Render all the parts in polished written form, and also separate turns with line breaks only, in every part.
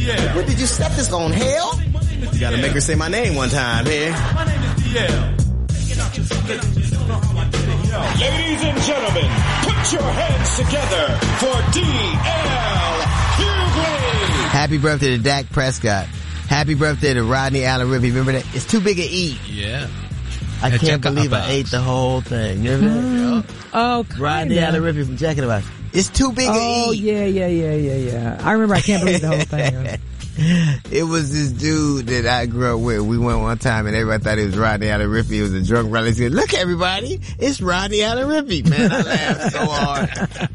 DL.
What, did you step this on hell? You gotta make her say my name one time here.
My name is DL. Ladies and gentlemen, put your hands together for DL Hughley.
Happy birthday to Dak Prescott. Happy birthday to Rodney Allen Rippey. Remember that? It's too big to eat.
Yeah.
I can't believe I ate the whole thing. You remember that?
Oh, kinda.
Rodney Allen Rippey from Jack in the Box. It's too big to eat.
Oh, yeah. I remember. I can't believe the whole thing.
It was this dude that I grew up with. We went one time and everybody thought it was Rodney Allen Rippey. It was a drunk brother. He said, look everybody, it's Rodney Allen Rippey. Man, I laughed so hard.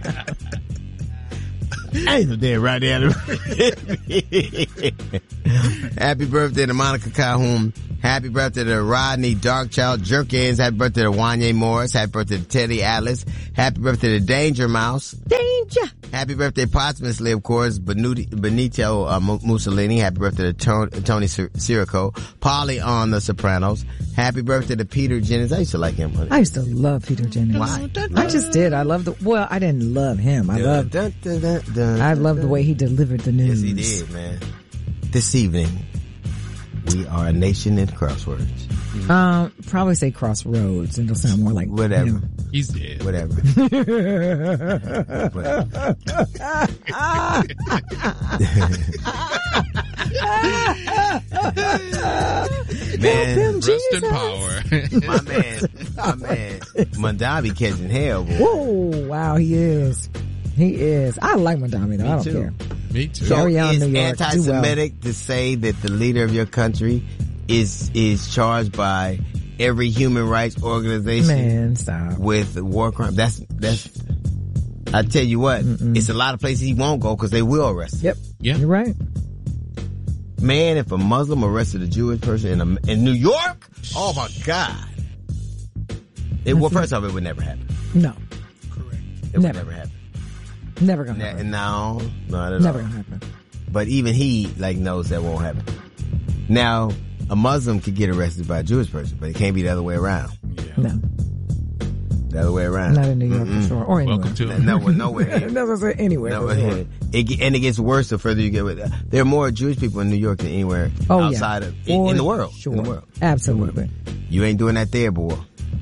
I ain't no damn Rodney Allen Rippey. Happy birthday to Monica Calhoun. Happy birthday to Rodney Darkchild Jerkins. Happy birthday to Wanye Morris. Happy birthday to Teddy Atlas. Happy birthday to Danger Mouse.
Danger.
Happy birthday posthumously, of course, Benito Mussolini. Happy birthday to Tony Sirico. Polly on The Sopranos. Happy birthday to Peter Jennings. I used to like him.
I used to love Peter Jennings.
Why?
I just did. I loved I didn't love him. I loved the way he delivered the news.
Yes, he did, man. This evening, we are a nation in crosswords.
Probably say crossroads, and it'll sound more like
whatever.
You know.
He's dead.
Whatever. Man,
rest in power.
my man, Mondavi catching hell, boy.
Whoa, wow, he is. I like Mondavi though. I don't care.
Me too.
So
Carry on,
is
New York.
anti-Semitic to say that the leader of your country is charged by every human rights organization?
Man, stop.
With war crime? That's. I tell you what, it's a lot of places he won't go because they will arrest him.
Yep.
Yeah.
You're right.
Man, if a Muslim arrested a Jewish person in New York, oh my God! Well, first off, it would never happen.
No.
Correct.
It would never happen.
Never gonna happen.
No, not at
Never
all.
gonna happen.
But even he knows that won't happen. Now, a Muslim could get arrested by a Jewish person, but it can't be the other way around.
Yeah.
No.
The other way around.
Not in New York for sure. Or anywhere.
Welcome to
nowhere.
Never anywhere.
No,
for sure.
and it gets worse the further you get with it. There are more Jewish people in New York than anywhere outside of in the world.
Sure.
In the world.
Absolutely.
You ain't doing that there, boy.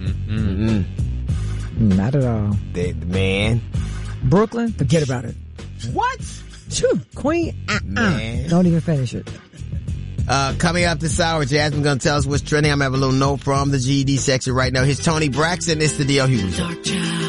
Not at all.
Man.
Brooklyn, forget about it.
What?
Phew, Queen,
Man.
don't even finish it.
Coming up this hour, Jasmine gonna tell us what's trending. I'm gonna have a little note from the GED section right now. Here's Tony Braxton. It's the DL Hughley Show.